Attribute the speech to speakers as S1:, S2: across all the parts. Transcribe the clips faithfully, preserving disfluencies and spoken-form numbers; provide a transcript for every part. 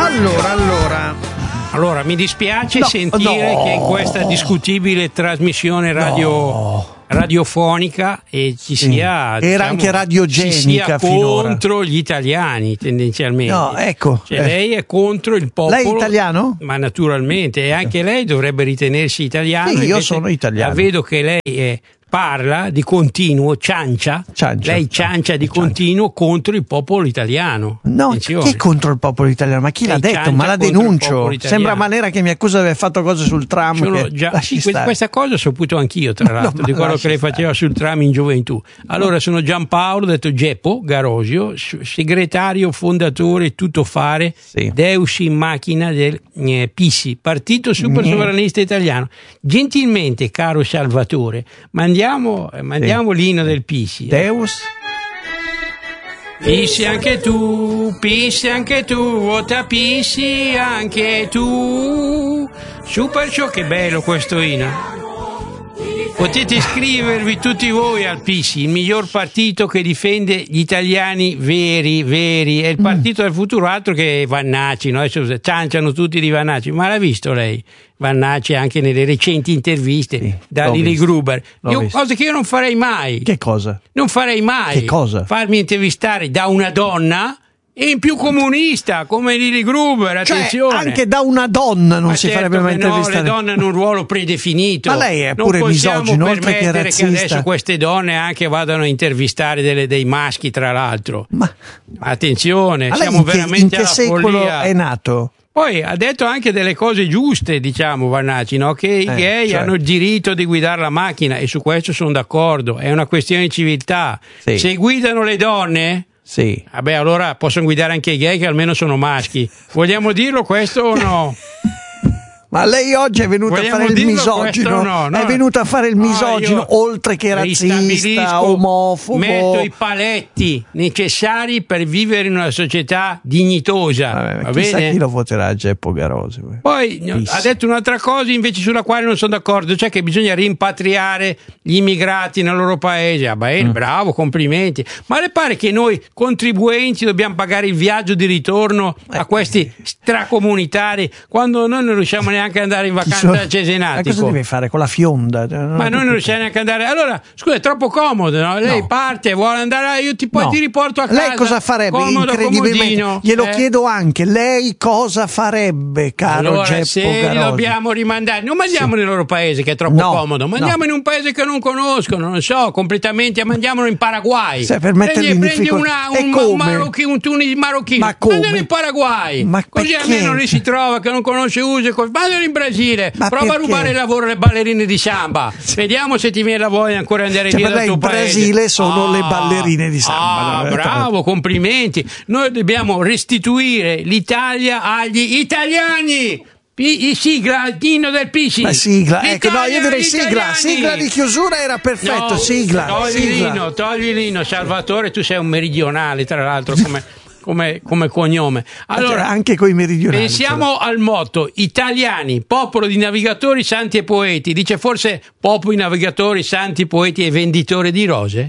S1: Allora, allora.
S2: Allora, mi dispiace
S1: No,
S2: sentire
S1: no.
S2: che in questa discutibile trasmissione radio,
S1: No.
S2: radiofonica e ci sia...
S1: Era
S2: diciamo,
S1: anche radiogenica
S2: ci sia
S1: finora.
S2: contro gli italiani, tendenzialmente.
S1: No, ecco.
S2: Cioè,
S1: eh.
S2: lei è contro il popolo.
S1: Lei è italiano?
S2: Ma naturalmente, e anche lei dovrebbe ritenersi italiano.
S1: Sì, io
S2: invece
S1: sono italiano.
S2: La vedo che lei è... parla di continuo, ciancia,
S1: Ciancia.
S2: lei ciancia di continuo contro il popolo italiano.
S1: No,
S2: Attenzione.
S1: chi è contro il popolo italiano? Ma chi
S2: Lei
S1: l'ha detto?
S2: ciancia
S1: Ma la
S2: contro il
S1: denuncio.
S2: popolo italiano.
S1: Sembra Manera che mi accusa di aver fatto cose sul tram.
S2: Sono
S1: Che...
S2: già-
S1: Lasci
S2: sì, que-
S1: stare.
S2: questa cosa ho saputo anch'io, tra
S1: No,
S2: l'altro,
S1: ma
S2: di quello
S1: lasci
S2: che lei
S1: stare.
S2: faceva sul tram in gioventù. Allora, sono Giampaolo, detto Geppo Garosio, s- segretario fondatore tuttofare,
S1: Sì.
S2: Deus in macchina del eh, P S I, Partito Super
S1: Mm.
S2: Sovranista Italiano. Gentilmente, caro Salvatore, mandiamo, eh, mandiamo l'inno del P S I.
S1: Deus?
S2: Pissi anche tu, pissi anche tu, vota pissi anche tu. Super show, che bello questo inno. Potete iscrivervi tutti voi al P S I, il miglior partito che difende gli italiani veri, veri. È il partito del futuro, altro che Vannacci, no? Adesso cianciano tutti di Vannacci. Ma l'ha visto lei? Vannacci anche nelle recenti interviste
S1: Sì,
S2: da
S1: l'ho
S2: Lili
S1: visto.
S2: Gruber.
S1: L'ho
S2: Io,
S1: visto.
S2: cose che io non farei mai.
S1: Che cosa?
S2: Non farei mai
S1: Che cosa?
S2: farmi intervistare da una donna e in più comunista come Lili Gruber,
S1: Cioè,
S2: attenzione.
S1: anche da una donna non
S2: Ma
S1: si
S2: certo
S1: farebbe mai
S2: che no,
S1: intervistare.
S2: le donne hanno un ruolo predefinito.
S1: Ma lei è
S2: Non
S1: pure
S2: possiamo
S1: misogino, oltre che
S2: permettere
S1: razzista.
S2: adesso queste donne anche vadano a intervistare delle- dei maschi, tra l'altro.
S1: Ma,
S2: Attenzione,
S1: ma lei
S2: siamo
S1: in che,
S2: veramente
S1: in che
S2: alla
S1: secolo
S2: follia.
S1: è nato?
S2: Poi ha detto anche delle cose giuste, diciamo, Vannacci, no? Che i
S1: Eh,
S2: gay
S1: cioè.
S2: hanno il diritto di guidare la macchina e su questo sono d'accordo, è una questione di civiltà.
S1: Sì.
S2: Se guidano le donne,
S1: Sì.
S2: vabbè, allora possono guidare anche i gay che almeno sono maschi. Vogliamo dirlo questo o no?
S1: Ma lei oggi è venuta
S2: Vogliamo
S1: a fare il
S2: dirlo
S1: misogino,
S2: questo o no? No.
S1: è venuta a fare il
S2: No,
S1: misogino,
S2: io
S1: oltre che razzista,
S2: ristabilisco,
S1: omofobo.
S2: metto i paletti necessari per vivere in una società dignitosa.
S1: Vabbè,
S2: va
S1: chissà
S2: bene?
S1: chi lo voterà, Geppo Garosi.
S2: Poi no,
S1: Chissà.
S2: ha detto un'altra cosa invece sulla quale non sono d'accordo, cioè che bisogna rimpatriare gli immigrati nel loro paese. Ah, bene,
S1: Mm.
S2: bravo, complimenti. Ma le pare che noi contribuenti dobbiamo pagare il viaggio di ritorno
S1: Eh.
S2: a questi stracomunitari quando noi non riusciamo neanche ad andare in
S1: Chi
S2: vacanza
S1: sono-
S2: a
S1: Ma
S2: Cesenatico?
S1: cosa deve fare con la fionda?
S2: Ma noi non riusciamo neanche ad andare. Allora, scusa, è troppo comodo, no? Lei
S1: No.
S2: parte, vuole andare, io ti, poi
S1: No.
S2: ti riporto a casa.
S1: Lei cosa farebbe?
S2: Comodo,
S1: Incredibilmente.
S2: comodino,
S1: Glielo
S2: eh?
S1: chiedo anche. Lei cosa farebbe, caro
S2: Allora,
S1: Geppo
S2: se li
S1: Garosi?
S2: dobbiamo rimandare, non mandiamo nel loro paese che è troppo
S1: No,
S2: comodo, mandiamo
S1: no.
S2: in un paese che non conoscono, non so, completamente, mandiamolo in Paraguay.
S1: Se per metterli
S2: prendi
S1: in
S2: prendi
S1: difficoltà.
S2: una,
S1: E
S2: un,
S1: come?
S2: un marocchino, un tunis marocchino,
S1: Ma come?
S2: mandalo in Paraguay.
S1: Ma
S2: Così
S1: perché?
S2: almeno lì si trova che non conosce usi e cose. Mandalo in Brasile,
S1: Ma
S2: prova a
S1: perché?
S2: rubare il lavoro alle ballerine di samba. Vediamo se ti viene la voglia ancora di andare
S1: Cioè,
S2: via
S1: per
S2: dal
S1: lei
S2: tuo
S1: in
S2: paese.
S1: Brasile sono
S2: Ah,
S1: le ballerine di samba.
S2: Ah,
S1: No,
S2: bravo, complimenti. Noi dobbiamo restituire l'Italia agli italiani. P- sigla, l'inno del P S I.
S1: La sigla, ecco, no,
S2: L'Italia
S1: io direi
S2: agli
S1: sigla,
S2: italiani.
S1: sigla di chiusura era perfetto,
S2: No,
S1: sigla,
S2: Togli
S1: sigla.
S2: l'ino, togli l'ino, Salvatore, tu sei un meridionale, tra l'altro, come, come, come cognome. Allora,
S1: Cioè, anche coi meridionali.
S2: pensiamo al motto: italiani, popolo di navigatori, santi e poeti. Dice forse popolo di navigatori, santi, poeti e venditori di rose?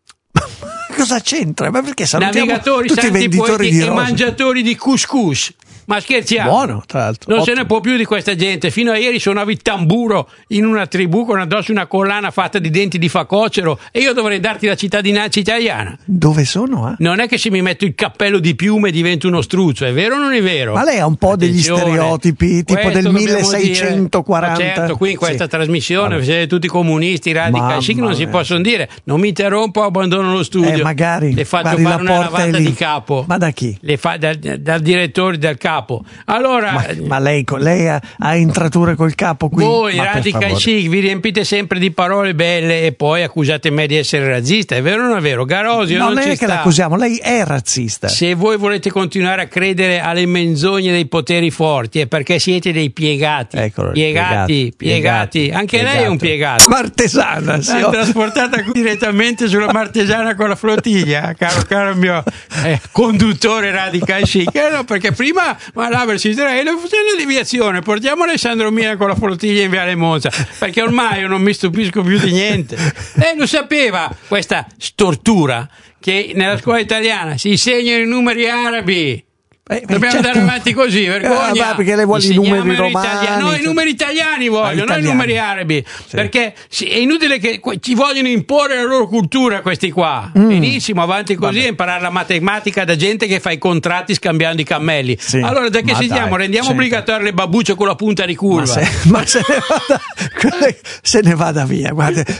S1: Cosa c'entra? Ma perché salutiamo
S2: Navigatori,
S1: tutti i
S2: santi,
S1: venditori
S2: poeti
S1: di
S2: e
S1: rose?
S2: mangiatori di couscous. Ma scherziamo?
S1: Buono, tra l'altro.
S2: Non se
S1: Ottimo.
S2: ne può più di questa gente. Fino a ieri suonavi il tamburo in una tribù con addosso una collana fatta di denti di facocero e io dovrei darti la cittadinanza italiana.
S1: Dove sono? Eh?
S2: Non è che se mi metto il cappello di piume divento uno struzzo, è vero o non è vero?
S1: Ma lei ha un po' degli
S2: Attenzione,
S1: stereotipi, tipo
S2: questo
S1: del
S2: dobbiamo
S1: milleseicentoquaranta.
S2: dire. Ma certo, qui in questa
S1: Sì.
S2: trasmissione
S1: Vabbè.
S2: siete tutti comunisti, radicali, sì che non
S1: Mamma
S2: si
S1: mia.
S2: possono dire. Non mi interrompo, abbandono lo studio.
S1: Eh, magari.
S2: Le faccio
S1: Guardi,
S2: fare
S1: la
S2: una
S1: porta è
S2: lavata
S1: lì.
S2: di capo.
S1: Ma da chi?
S2: Le fa, dal, dal direttore, dal capo. Allora,
S1: Ma, ma lei, lei ha, ha intrature col capo qui?
S2: voi
S1: Ma per
S2: radical
S1: favore.
S2: chic vi riempite sempre di parole belle e poi accusate me di essere razzista, è vero o non è vero? Garosio
S1: No,
S2: non
S1: non
S2: ci
S1: è che
S2: sta.
S1: l'accusiamo, lei è razzista.
S2: Se voi volete continuare a credere alle menzogne dei poteri forti è perché siete dei piegati.
S1: Eccolo,
S2: piegati,
S1: piegati,
S2: piegati.
S1: piegati,
S2: Anche lei è
S1: piegato.
S2: un piegato.
S1: Martesana, sì.
S2: L'hanno
S1: oh.
S2: trasportata qui direttamente sulla Martesana con la flottiglia, caro, caro mio eh, conduttore radical chic. Eh, no, perché prima ma verso Israele facciamo la deviazione, portiamo Alessandro Mina con la flottiglia in Viale Monza, perché ormai io non mi stupisco più di niente. Lei lo sapeva, questa stortura, che nella scuola italiana si insegnano i numeri arabi.
S1: Eh,
S2: Dobbiamo
S1: certo.
S2: andare avanti così, vergogna.
S1: Eh, vabbè, perché lei vuole i
S2: Insegniamo
S1: numeri romani,
S2: italiani. No, i
S1: cioè-
S2: numeri italiani voglio,
S1: Ah,
S2: non i
S1: italiani.
S2: numeri arabi.
S1: Sì.
S2: Perché sì, è inutile che que- ci vogliono imporre la loro cultura questi qua.
S1: Mm.
S2: Benissimo, avanti così, e imparare la matematica da gente che fa i contratti scambiando i cammelli.
S1: Sì.
S2: Allora, da che
S1: Ma
S2: sentiamo?
S1: dai,
S2: Rendiamo
S1: senta.
S2: obbligatorie le babbucce con la punta di curva.
S1: Ma se, ma se ne vada, se ne vada via, guarda.